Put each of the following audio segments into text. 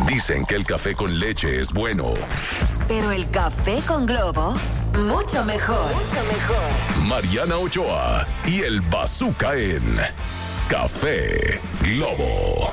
Dicen que el café con leche es bueno. Pero el café con Globo, mucho mejor. Mucho mejor. Mariana Ochoa y el Bazooka en Café Globo.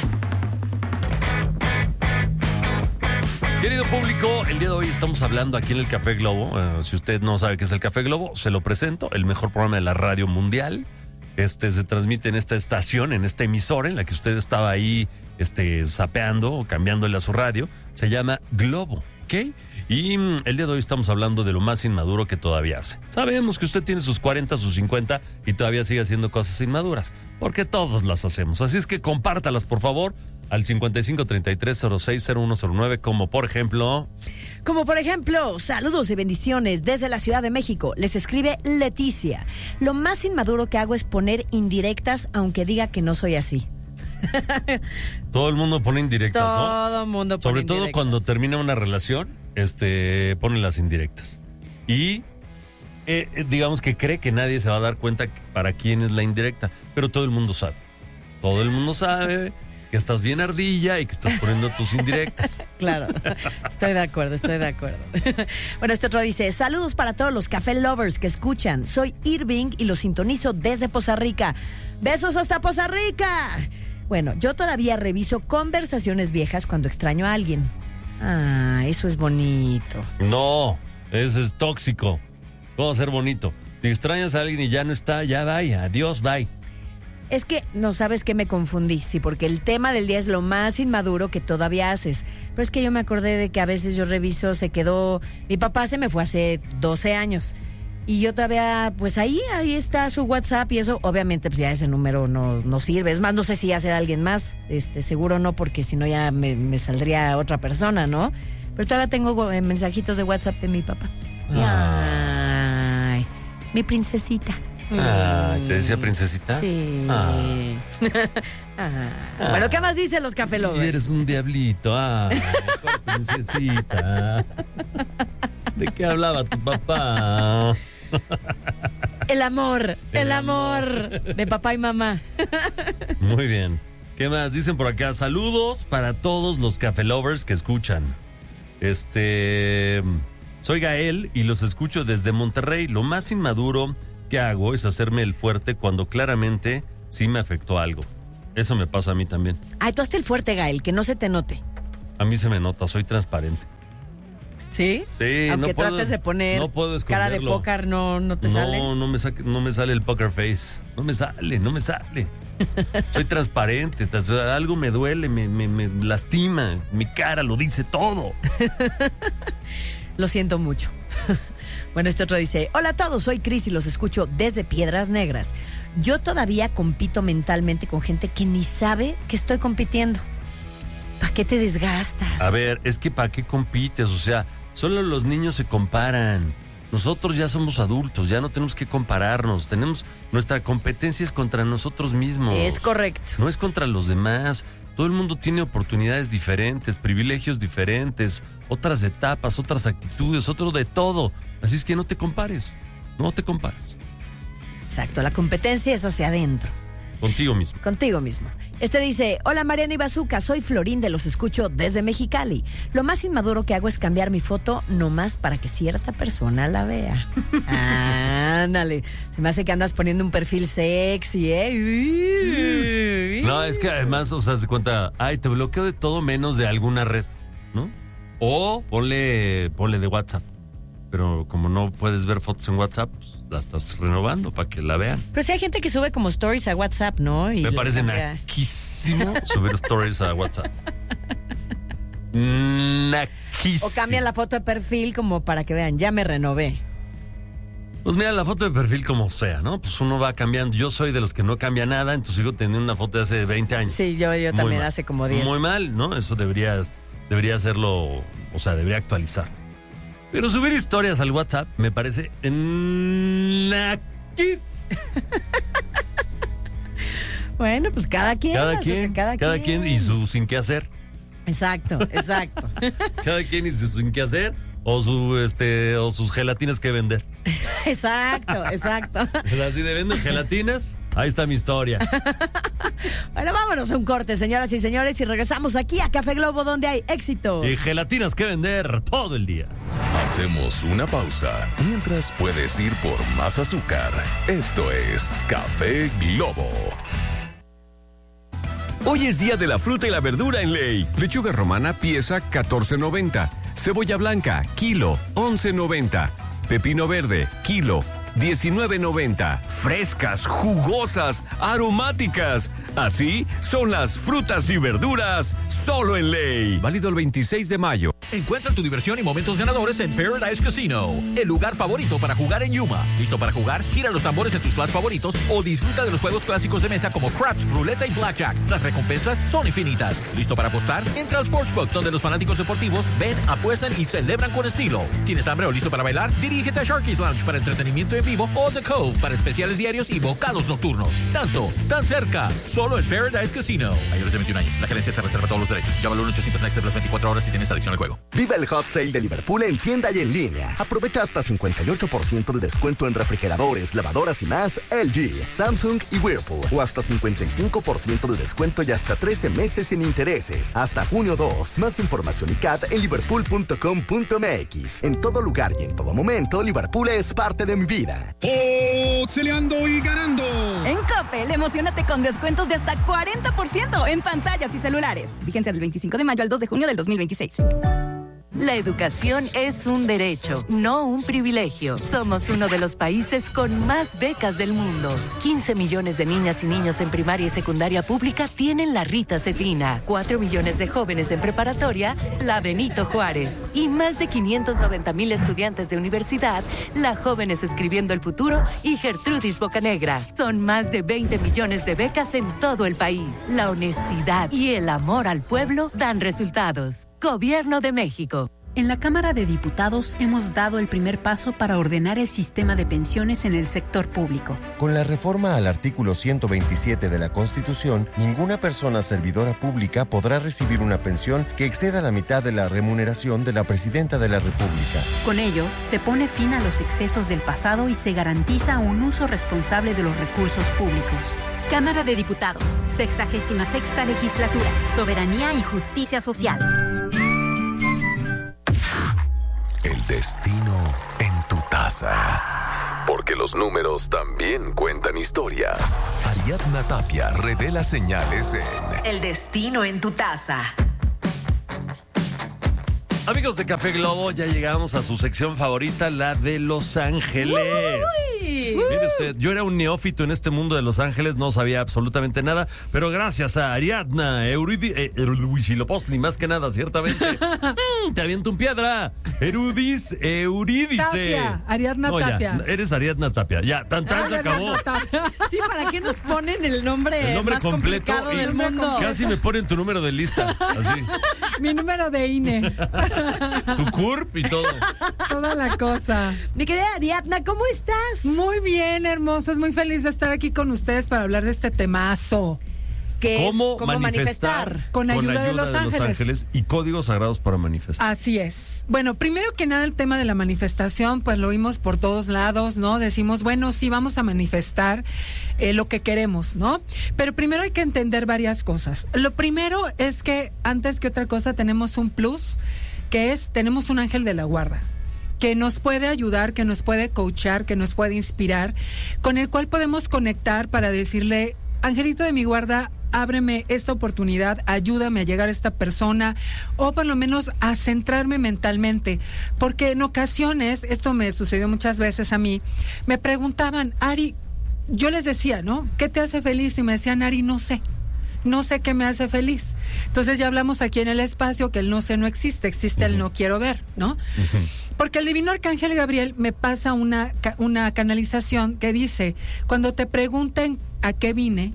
Querido público, el día de hoy estamos hablando aquí en el Café Globo. Si usted no sabe qué es el Café Globo, se lo presento. El mejor programa de la radio mundial. Se transmite en esta estación, en esta emisora en la que usted estaba ahí zapeando o cambiándole a su radio. Se llama Globo, ¿ok? Y el día de hoy estamos hablando de lo más inmaduro que todavía hace. Sabemos que usted tiene sus 40, sus 50 y todavía sigue haciendo cosas inmaduras, porque todos las hacemos. Así es que compártalas, por favor, al 5533-060109, como por ejemplo, saludos y bendiciones desde la Ciudad de México. Les escribe Leticia. Lo más inmaduro que hago es poner indirectas, aunque diga que no soy así. Todo el mundo pone indirectas, ¿no? Todo el mundo pone Sobre indirectas. todo cuando termina una relación, ponen las indirectas. Y digamos que cree que nadie se va a dar cuenta para quién es la indirecta, pero todo el mundo sabe. Todo el mundo sabe que estás bien ardilla y que estás poniendo tus indirectas. Claro, estoy de acuerdo. Bueno, este otro dice, saludos para todos los café lovers que escuchan. Soy Irving y los sintonizo desde Poza Rica. ¡Besos hasta Poza Rica! Bueno, yo todavía reviso conversaciones viejas cuando extraño a alguien. Ah, eso es bonito. No, eso es tóxico. ¿Cómo va a ser bonito? Si extrañas a alguien y ya no está, ya vaya, adiós, bye. Es que, no sabes que me confundí, sí, porque el tema del día es lo más inmaduro que todavía haces. Pero es que yo me acordé de que a veces yo reviso, mi papá se me fue hace 12 años. Y yo todavía, pues ahí está su WhatsApp y eso, obviamente pues ya ese número no sirve. Es más, no sé si hace de alguien más, seguro no, porque si no ya me saldría otra persona, ¿no? Pero todavía tengo mensajitos de WhatsApp de mi papá. Ay, mi princesita. ¿Te decía princesita? Sí. Bueno, ¿qué más dicen los Café Lovers? Eres un diablito. Princesita. ¿De qué hablaba tu papá? El amor de papá y mamá. Muy bien. ¿Qué más? Dicen por acá, saludos para todos los Café Lovers que escuchan. Soy Gael y los escucho desde Monterrey. Lo más inmaduro que hago es hacerme el fuerte cuando claramente sí me afectó algo. Eso me pasa a mí también. Ay, tú hazte el fuerte, Gael, que no se te note. A mí se me nota, soy transparente. ¿Sí? Sí, aunque trates de poner cara de póker, no te sale. No me sale el poker face. No me sale. Soy transparente, algo me duele, me lastima, mi cara lo dice todo. Lo siento mucho. Bueno, este otro dice, hola a todos, soy Cris y los escucho desde Piedras Negras. Yo todavía compito mentalmente con gente que ni sabe que estoy compitiendo. ¿Para qué te desgastas? A ver, es que ¿para qué compites? O sea, solo los niños se comparan. Nosotros ya somos adultos, ya no tenemos que compararnos. Nuestra competencia es contra nosotros mismos. Es correcto. No es contra los demás. Todo el mundo tiene oportunidades diferentes, privilegios diferentes, otras etapas, otras actitudes, otro de todo. Así es que no te compares. Exacto, la competencia es hacia adentro. Contigo mismo. Dice, hola Mariana y Bazooka, soy Florín de los escucho desde Mexicali. Lo más inmaduro que hago es cambiar mi foto nomás para que cierta persona la vea. Ándale, se me hace que andas poniendo un perfil sexy, ¿eh? No, es que además, se cuenta, te bloqueo de todo menos de alguna red, ¿no? O ponle de WhatsApp. Pero como no puedes ver fotos en WhatsApp, pues la estás renovando para que la vean. Pero si hay gente que sube como stories a WhatsApp, ¿no? Y me parece naquísimo subir stories a WhatsApp. Naquísimo. O cambian la foto de perfil como para que vean, ya me renové. Pues mira, la foto de perfil como sea, ¿no? Pues uno va cambiando. Yo soy de los que no cambia nada, entonces sigo teniendo una foto de hace 20 años. Sí, yo también mal. Hace como 10. Muy mal, ¿no? Eso debería hacerlo, debería actualizar. Pero subir historias al WhatsApp me parece naquis. Bueno, pues cada quien y su sin qué hacer. Exacto. Cada quien y su sin qué hacer. o sus gelatinas que vender. Exacto. Así de venden gelatinas, ahí está mi historia. Bueno, vámonos a un corte, señoras y señores, y regresamos aquí a Café Globo, donde hay éxitos. Y gelatinas que vender todo el día. Hacemos una pausa mientras puedes ir por más azúcar. Esto es Café Globo. Hoy es día de la fruta y la verdura en Ley. Lechuga romana pieza $14.90. Cebolla blanca, kilo, $11.90. Pepino verde, kilo, $19.90. Frescas, jugosas, aromáticas. Así son las frutas y verduras solo en Ley. Válido el 26 de mayo. Encuentra tu diversión y momentos ganadores en Paradise Casino, el lugar favorito para jugar en Yuma. ¿Listo para jugar? Gira los tambores en tus slots favoritos o disfruta de los juegos clásicos de mesa como Craps, Ruleta y Blackjack. Las recompensas son infinitas. ¿Listo para apostar? Entra al Sportsbook, donde los fanáticos deportivos ven, apuestan y celebran con estilo. ¿Tienes hambre o listo para bailar? Dirígete a Sharky's Lounge para entretenimiento en vivo o The Cove para especiales diarios y bocados nocturnos. Tanto, tan cerca, solo en Paradise Casino. Mayores de 21 años. La gerencia se reserva todos los derechos. Llámalo al 800 Next Plus 24 horas si tienes adicción al juego. Viva el Hot Sale de Liverpool en tienda y en línea. Aprovecha hasta 58% de descuento en refrigeradores, lavadoras y más LG, Samsung y Whirlpool. O hasta 55% de descuento y hasta 13 meses sin intereses. Hasta junio 2. Más información y CAT en liverpool.com.mx. En todo lugar y en todo momento, Liverpool es parte de mi vida. ¡Oxeleando y ganando! En Coppel, emocionate con descuentos de hasta 40% en pantallas y celulares. Vigencia del 25 de mayo al 2 de junio del 2026. La educación es un derecho, no un privilegio. Somos uno de los países con más becas del mundo. 15 millones de niñas y niños en primaria y secundaria pública tienen la Rita Cetina. 4 millones de jóvenes en preparatoria, la Benito Juárez. Y más de 590,000 estudiantes de universidad, la Jóvenes Escribiendo el Futuro y Gertrudis Bocanegra. Son más de 20 millones de becas en todo el país. La honestidad y el amor al pueblo dan resultados. Gobierno de México. En la Cámara de Diputados hemos dado el primer paso para ordenar el sistema de pensiones en el sector público. Con la reforma al artículo 127 de la Constitución, ninguna persona servidora pública podrá recibir una pensión que exceda la mitad de la remuneración de la Presidenta de la República. Con ello, se pone fin a los excesos del pasado y se garantiza un uso responsable de los recursos públicos. Cámara de Diputados, 66ª Legislatura, Soberanía y Justicia Social. El destino en tu taza. Porque los números también cuentan historias. Ariadna Tapia revela señales en El destino en tu taza. Amigos de Café Globo, ya llegamos a su sección favorita, la de Los Ángeles. Mire usted, yo era un neófito en este mundo de Los Ángeles, no sabía absolutamente nada, pero gracias a Ariadna Huitzilopochtli, más que nada, ciertamente. Te aviento un piedra. Eurídice. Tapia, Ariadna Tapia. Eres Ariadna Tapia. Ya, tan se acabó. Sí, ¿para qué nos ponen el nombre más completo complicado del mundo? Casi me ponen tu número de lista, así. Mi número de INE. Tu CURP y todo. Toda la cosa. Mi querida Ariadna, ¿cómo estás? Muy bien, hermosos. Muy feliz de estar aquí con ustedes para hablar de este temazo. ¿Cómo manifestar? Con ayuda de Los Ángeles y códigos sagrados para manifestar. Así es. Bueno, primero que nada el tema de la manifestación, pues lo oímos por todos lados, ¿no? Decimos, bueno, sí, vamos a manifestar lo que queremos, ¿no? Pero primero hay que entender varias cosas. Lo primero es que antes que otra cosa tenemos un plus, que es, tenemos un ángel de la guarda, que nos puede ayudar, que nos puede coachar, que nos puede inspirar, con el cual podemos conectar para decirle, angelito de mi guarda, ábreme esta oportunidad, ayúdame a llegar a esta persona, o por lo menos a centrarme mentalmente, porque en ocasiones, esto me sucedió muchas veces a mí, me preguntaban, Ari, yo les decía, ¿no? ¿Qué te hace feliz? Y me decían, Ari, no sé qué me hace feliz. Entonces ya hablamos aquí en el espacio que el no sé no existe, existe el no quiero ver, ¿no? Porque el divino arcángel Gabriel me pasa una canalización que dice, cuando te pregunten a qué vine,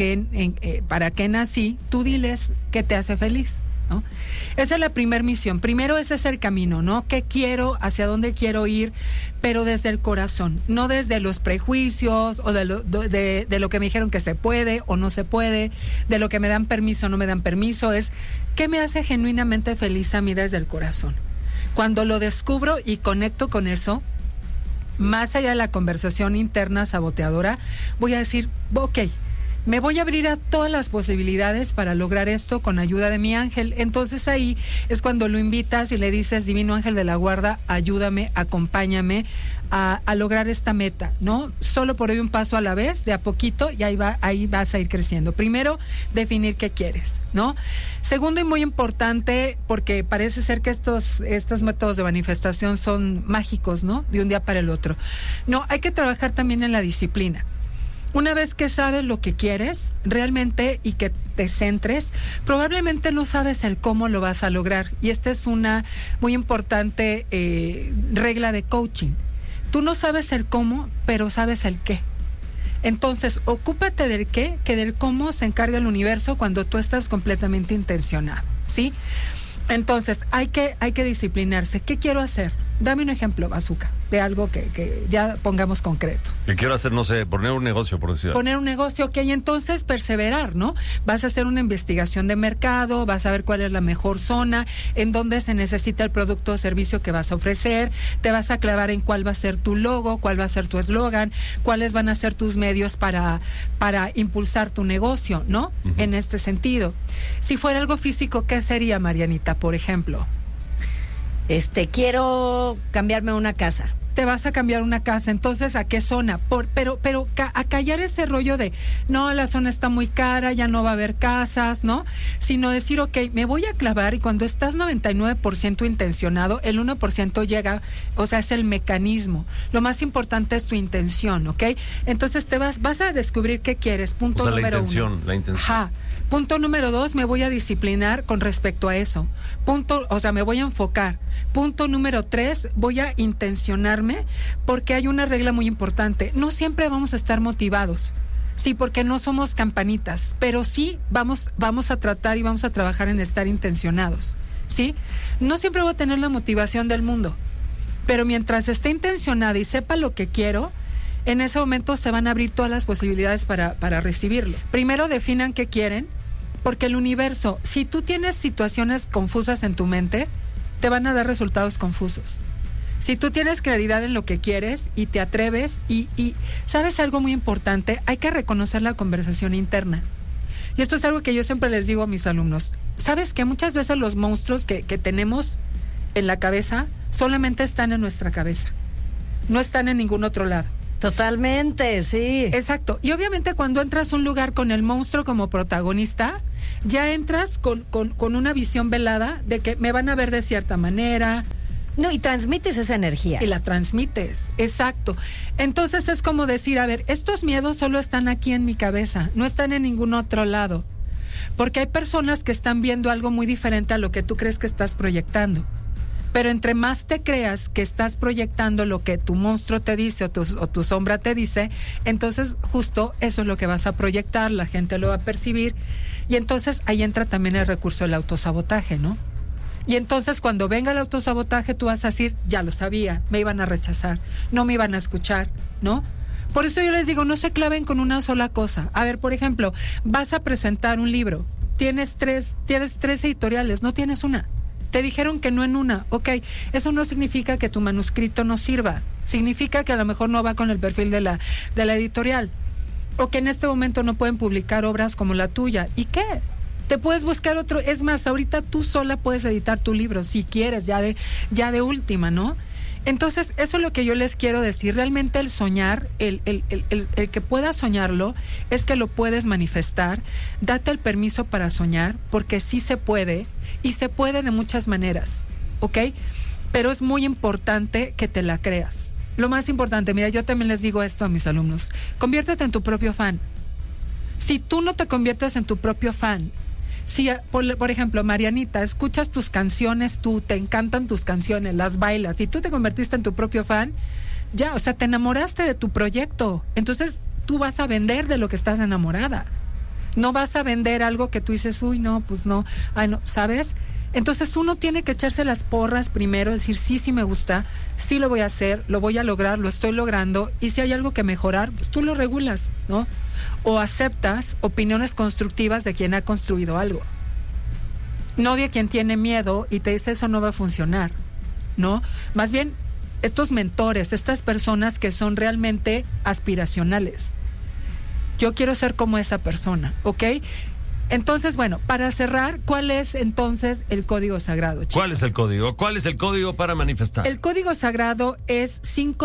para qué nací, tú diles qué te hace feliz, ¿no? Esa es la primera misión. Primero ese es el camino, ¿no? ¿Qué quiero? ¿Hacia dónde quiero ir? Pero desde el corazón, no desde los prejuicios o de lo que me dijeron que se puede o no se puede, de lo que me dan permiso o no me dan permiso. Es ¿qué me hace genuinamente feliz a mí desde el corazón? Cuando lo descubro y conecto con eso, más allá de la conversación interna saboteadora, voy a decir, ok, me voy a abrir a todas las posibilidades para lograr esto con ayuda de mi ángel. Entonces ahí es cuando lo invitas y le dices, divino ángel de la guarda, ayúdame, acompáñame a lograr esta meta, ¿no? Solo por hoy un paso a la vez, de a poquito, y ahí vas a ir creciendo. Primero, definir qué quieres, ¿no? Segundo, y muy importante, porque parece ser que estos métodos de manifestación son mágicos, ¿no? De un día para el otro. No, hay que trabajar también en la disciplina. Una vez que sabes lo que quieres realmente y que te centres, probablemente no sabes el cómo lo vas a lograr. Y esta es una muy importante regla de coaching. Tú no sabes el cómo, pero sabes el qué. Entonces, ocúpate del qué, que del cómo se encarga el universo cuando tú estás completamente intencionado, ¿sí? Entonces, hay que disciplinarse. ¿Qué quiero hacer? Dame un ejemplo, Bazooka, de algo que ya pongamos concreto. ¿Qué quiero hacer? No sé, poner un negocio, por decir. Poner un negocio, ok, y entonces perseverar, ¿no? Vas a hacer una investigación de mercado, vas a ver cuál es la mejor zona, en dónde se necesita el producto o servicio que vas a ofrecer, te vas a clavar en cuál va a ser tu logo, cuál va a ser tu eslogan, cuáles van a ser tus medios para impulsar tu negocio, ¿no? Uh-huh. En este sentido. Si fuera algo físico, ¿qué sería, Marianita, por ejemplo? Quiero cambiarme una casa. Te vas a cambiar una casa, entonces ¿a qué zona? Pero a callar ese rollo de, no, la zona está muy cara, ya no va a haber casas, ¿no? Sino decir, ok, me voy a clavar, y cuando estás 99% intencionado, el 1% llega, o sea, es el mecanismo. Lo más importante es tu intención, ¿ok? Entonces vas a descubrir qué quieres, punto número 1. La intención. Ajá. Punto número 2, me voy a disciplinar con respecto a eso. Me voy a enfocar. Punto número 3, voy a intencionarme, porque hay una regla muy importante. No siempre vamos a estar motivados. Sí, porque no somos campanitas, pero sí vamos a tratar y vamos a trabajar en estar intencionados, ¿sí? No siempre voy a tener la motivación del mundo, pero mientras esté intencionada y sepa lo que quiero, en ese momento se van a abrir todas las posibilidades para recibirlo. Primero definan qué quieren, porque el universo, si tú tienes situaciones confusas en tu mente, te van a dar resultados confusos. Si tú tienes claridad en lo que quieres y te atreves y ¿sabes algo muy importante? Hay que reconocer la conversación interna. Y esto es algo que yo siempre les digo a mis alumnos. ¿Sabes que muchas veces los monstruos que tenemos en la cabeza solamente están en nuestra cabeza? No están en ningún otro lado. Totalmente, sí. Exacto. Y obviamente cuando entras a un lugar con el monstruo como protagonista, ya entras con una visión velada de que me van a ver de cierta manera. No, y transmites esa energía. Y la transmites, exacto. Entonces es como decir, a ver, estos miedos solo están aquí en mi cabeza, no están en ningún otro lado. Porque hay personas que están viendo algo muy diferente a lo que tú crees que estás proyectando. Pero entre más te creas que estás proyectando lo que tu monstruo te dice o tu sombra te dice, entonces justo eso es lo que vas a proyectar, la gente lo va a percibir, y entonces ahí entra también el recurso del autosabotaje, ¿no? Y entonces cuando venga el autosabotaje tú vas a decir, ya lo sabía, me iban a rechazar, no me iban a escuchar, ¿no? Por eso yo les digo, no se claven con una sola cosa. A ver, por ejemplo, vas a presentar un libro, tienes tres editoriales, no tienes una. Te dijeron que no en una, ok, eso no significa que tu manuscrito no sirva, significa que a lo mejor no va con el perfil de la editorial, o que en este momento no pueden publicar obras como la tuya. ¿Y qué? Te puedes buscar otro, es más, ahorita tú sola puedes editar tu libro, si quieres, ya de última, ¿no? Entonces, eso es lo que yo les quiero decir. Realmente el soñar, el que puedas soñarlo, es que lo puedes manifestar. Date el permiso para soñar, porque sí se puede, y se puede de muchas maneras, ¿ok? Pero es muy importante que te la creas. Lo más importante, mira, yo también les digo esto a mis alumnos, conviértete en tu propio fan. Si tú no te conviertes en tu propio fan, si, por ejemplo, Marianita, escuchas tus canciones, te encantan tus canciones, las bailas, y tú te convertiste en tu propio fan, ya, o sea, te enamoraste de tu proyecto. Entonces, tú vas a vender de lo que estás enamorada. No vas a vender algo que tú dices, uy, no, pues no, ay, no, ¿sabes? Entonces, uno tiene que echarse las porras primero, decir, sí me gusta, sí lo voy a hacer, lo voy a lograr, lo estoy logrando, y si hay algo que mejorar, pues tú lo regulas, ¿no? O aceptas opiniones constructivas de quien ha construido algo, no de quien tiene miedo y te dice eso no va a funcionar. ¿no? Más bien, estos mentores, estas personas que son realmente aspiracionales. Yo quiero ser como esa persona, ¿ok? Entonces, bueno, para cerrar, ¿cuál es entonces el código sagrado, chicos? ¿Cuál es el código? ¿Cuál es el código para manifestar? El código sagrado es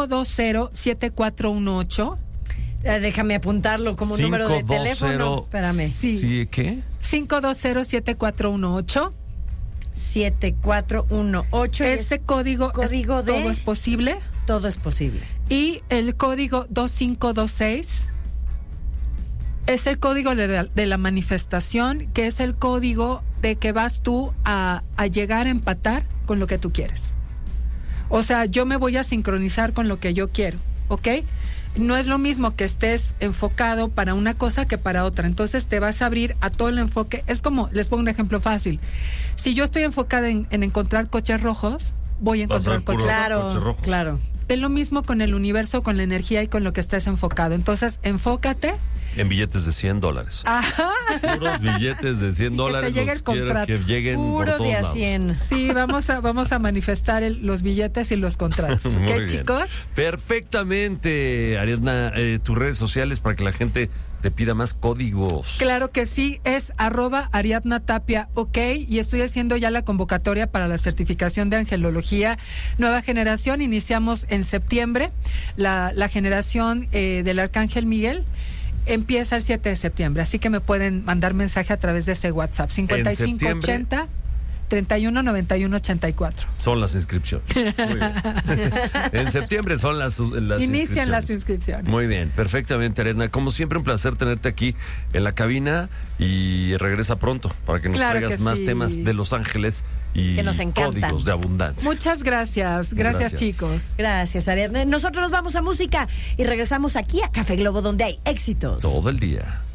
520-7418. Déjame apuntarlo como número de teléfono. Espérame. ¿Sí qué? 520-7418. 7418. Ese código de todo es posible. Todo es posible. Y el código 2526 es el código de la manifestación, que es el código de que vas tú a llegar a empatar con lo que tú quieres. O sea, yo me voy a sincronizar con lo que yo quiero, ¿ok? No es lo mismo que estés enfocado para una cosa que para otra. Entonces te vas a abrir a todo el enfoque. Es como, les pongo un ejemplo fácil. Si yo estoy enfocada en encontrar coches rojos, voy a encontrar coches rojos. Claro. Es lo mismo con el universo, con la energía y con lo que estés enfocado. Entonces, enfócate. En billetes de $100. Ajá. Puros billetes de $100. Que te llegue el contrato. Que lleguen puro por todos de a lados. 100. Sí, vamos a manifestar los billetes y los contratos. Muy ¿Ok, bien. chicos? Perfectamente, Ariadna, tus redes sociales para que la gente te pida más códigos. Claro que sí, es @Ariadna Tapia, ok, y estoy haciendo ya la convocatoria para la certificación de angelología nueva generación. Iniciamos en septiembre, la generación del Arcángel Miguel empieza el 7 de septiembre, así que me pueden mandar mensaje a través de ese WhatsApp, 5580 319184. Son las inscripciones. Muy bien. En septiembre son las Inician las inscripciones. Muy bien, perfectamente, Ariadna. Como siempre, un placer tenerte aquí en la cabina y regresa pronto para que nos traigas más temas de Los Ángeles y que nos encantan. Códigos de abundancia. Muchas gracias. Gracias, chicos. Gracias, Ariadna. Nosotros nos vamos a música y regresamos aquí a Café Globo, donde hay éxitos. Todo el día.